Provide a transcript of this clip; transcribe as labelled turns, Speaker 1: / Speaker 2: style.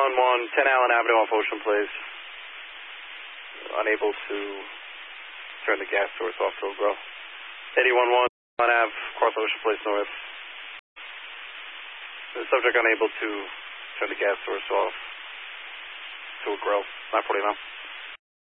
Speaker 1: 10 Allen Avenue off Ocean Place. Unable to turn the gas source off to a grow. 811 Allen Ave, across Ocean Place North. The subject unable to turn the gas source off to a grow. 949.